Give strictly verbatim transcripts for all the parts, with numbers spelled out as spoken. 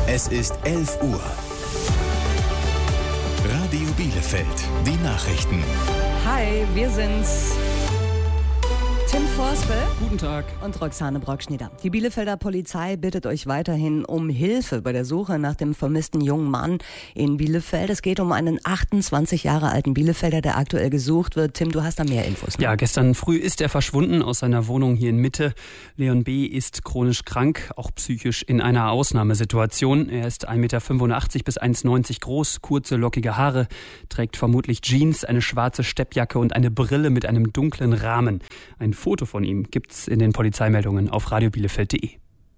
Es ist elf Uhr. Radio Bielefeld, die Nachrichten. Hi, wir sind's. Tim Forspel. Guten Tag. Und Roxane Brockschneider. Die Bielefelder Polizei bittet euch weiterhin um Hilfe bei der Suche nach dem vermissten jungen Mann in Bielefeld. Es geht um einen achtundzwanzig Jahre alten Bielefelder, der aktuell gesucht wird. Tim, du hast da mehr Infos. Ne? Ja, gestern früh ist er verschwunden aus seiner Wohnung hier in Mitte. Leon B. ist chronisch krank, auch psychisch in einer Ausnahmesituation. Er ist ein Meter fünfundachtzig bis eins Komma neunzig groß, kurze, lockige Haare, trägt vermutlich Jeans, eine schwarze Steppjacke und eine Brille mit einem dunklen Rahmen. Ein Foto von ihm gibt's in den Polizeimeldungen auf radio bielefeld punkt de.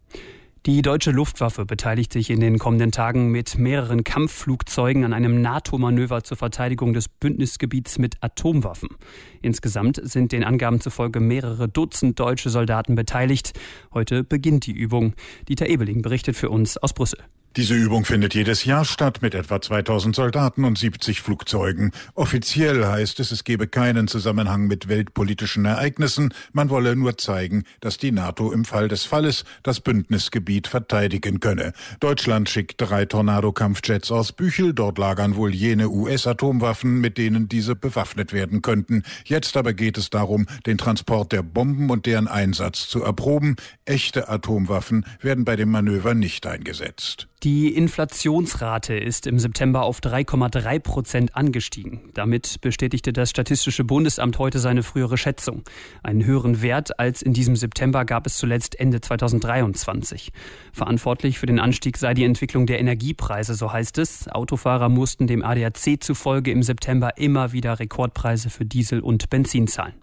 Die deutsche Luftwaffe beteiligt sich in den kommenden Tagen mit mehreren Kampfflugzeugen an einem NATO-Manöver zur Verteidigung des Bündnisgebiets mit Atomwaffen. Insgesamt sind den Angaben zufolge mehrere Dutzend deutsche Soldaten beteiligt. Heute beginnt die Übung. Dieter Ebeling berichtet für uns aus Brüssel. Diese Übung findet jedes Jahr statt mit etwa zweitausend Soldaten und siebzig Flugzeugen. Offiziell heißt es, es gebe keinen Zusammenhang mit weltpolitischen Ereignissen. Man wolle nur zeigen, dass die NATO im Fall des Falles das Bündnisgebiet verteidigen könne. Deutschland schickt drei Tornado-Kampfjets aus Büchel. Dort lagern wohl jene U S-Atomwaffen, mit denen diese bewaffnet werden könnten. Jetzt aber geht es darum, den Transport der Bomben und deren Einsatz zu erproben. Echte Atomwaffen werden bei dem Manöver nicht eingesetzt. Die Inflationsrate ist im September auf drei Komma drei Prozent angestiegen. Damit bestätigte das Statistische Bundesamt heute seine frühere Schätzung. Einen höheren Wert als in diesem September gab es zuletzt Ende zweitausenddreiundzwanzig. Verantwortlich für den Anstieg sei die Entwicklung der Energiepreise, so heißt es. Autofahrer mussten dem A D A C zufolge im September immer wieder Rekordpreise für Diesel und Benzin zahlen.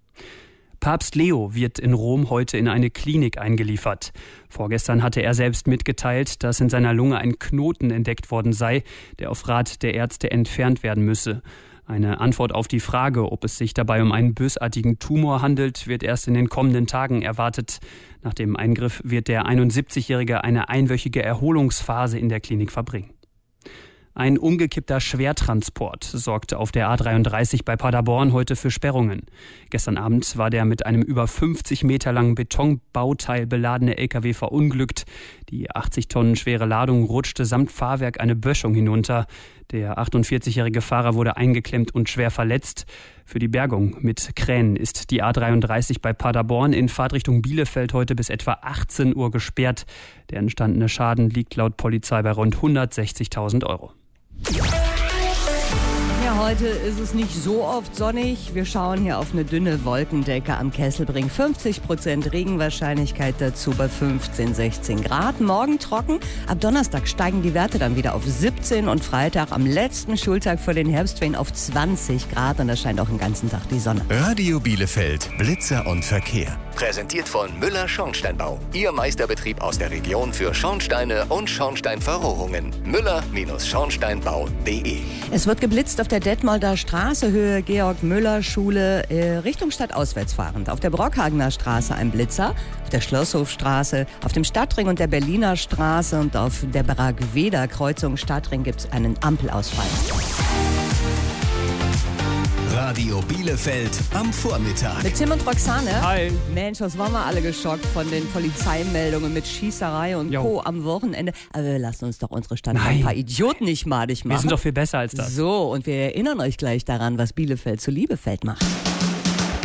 Papst Leo wird in Rom heute in eine Klinik eingeliefert. Vorgestern hatte er selbst mitgeteilt, dass in seiner Lunge ein Knoten entdeckt worden sei, der auf Rat der Ärzte entfernt werden müsse. Eine Antwort auf die Frage, ob es sich dabei um einen bösartigen Tumor handelt, wird erst in den kommenden Tagen erwartet. Nach dem Eingriff wird der einundsiebzigjährige eine einwöchige Erholungsphase in der Klinik verbringen. Ein umgekippter Schwertransport sorgte auf der A dreiunddreißig bei Paderborn heute für Sperrungen. Gestern Abend war der mit einem über fünfzig Meter langen Betonbauteil beladene L K W verunglückt. Die achtzig Tonnen schwere Ladung rutschte samt Fahrwerk eine Böschung hinunter. Der achtundvierzigjährige Fahrer wurde eingeklemmt und schwer verletzt. Für die Bergung mit Kränen ist die A dreiunddreißig bei Paderborn in Fahrtrichtung Bielefeld heute bis etwa achtzehn Uhr gesperrt. Der entstandene Schaden liegt laut Polizei bei rund hundertsechzigtausend Euro. Ja, heute ist es nicht so oft sonnig. Wir schauen hier auf eine dünne Wolkendecke am Kesselbring. fünfzig Prozent Regenwahrscheinlichkeit dazu bei fünfzehn, sechzehn Grad. Morgen trocken. Ab Donnerstag steigen die Werte dann wieder auf siebzehn und Freitag am letzten Schultag vor den Herbstferien auf zwanzig Grad. Und da scheint auch den ganzen Tag die Sonne. Radio Bielefeld, Blitzer und Verkehr. Präsentiert von Müller Schornsteinbau. Ihr Meisterbetrieb aus der Region für Schornsteine und Schornsteinverrohrungen. Müller-Schornsteinbau punkt de. Es wird geblitzt auf der Detmolder Straße, Höhe Georg-Müller-Schule, äh, Richtung Stadt auswärts fahrend. Auf der Brockhagener Straße ein Blitzer, auf der Schlosshofstraße, auf dem Stadtring und der Berliner Straße und auf der Bragweder-Kreuzung Stadtring gibt es einen Ampelausfall. Radio Bielefeld am Vormittag. Mit Tim und Roxane. Hi. Mensch, was waren wir alle geschockt von den Polizeimeldungen mit Schießerei und Jo. Co. am Wochenende. Aber wir lassen uns doch unsere Stadt Nein. ein paar Idioten nicht madig machen. Wir sind doch viel besser als das. So, und wir erinnern euch gleich daran, was Bielefeld zu Liebefeld macht.